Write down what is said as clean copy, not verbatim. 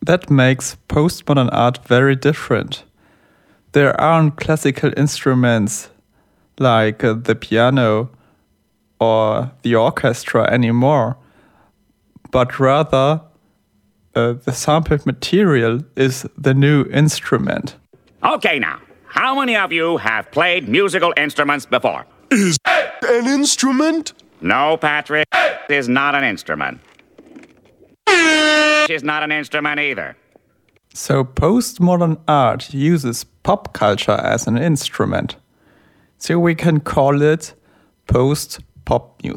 That makes postmodern art very different. There aren't classical instruments like the piano or the orchestra anymore, but rather the sampled material is the new instrument. Okay, now, how many of you have played musical instruments before? Is an instrument? No, Patrick, is not an instrument. Is not an instrument either. So postmodern art uses pop culture as an instrument. So we can call it post-pop music.